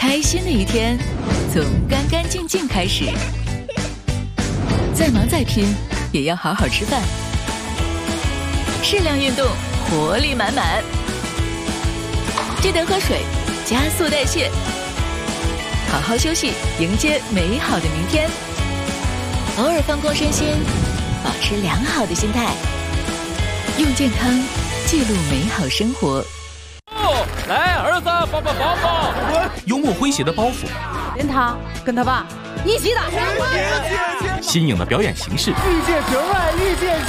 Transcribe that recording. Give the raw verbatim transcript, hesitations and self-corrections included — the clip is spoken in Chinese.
开心的一天从干干净净开始，再忙再拼也要好好吃饭，适量运动，活力满满，记得喝水，加速代谢，好好休息，迎接美好的明天。偶尔放空身心，保持良好的心态，用健康记录美好生活。 来，儿子，抱抱抱抱！ 幽默诙谐的包袱， 连他跟他爸一起打。 新颖的表演形式， 遇见真爱，遇见。